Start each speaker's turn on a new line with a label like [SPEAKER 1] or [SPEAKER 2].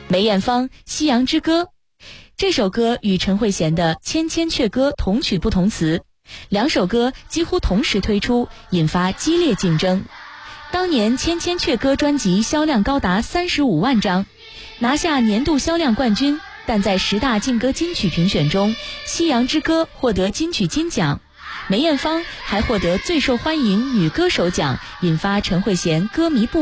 [SPEAKER 1] 梅艳芳《夕阳之歌》，这首歌与陈慧娴的《千千阙歌》同曲不同词，两首歌几乎同时推出，引发激烈竞争。当年《千千阙歌》专辑销量高达35万张，拿下年度销量冠军，但在10大劲歌金曲评选中，《夕阳之歌》获得金曲金奖，梅艳芳还获得最受欢迎女歌手奖，引发陈慧娴歌迷不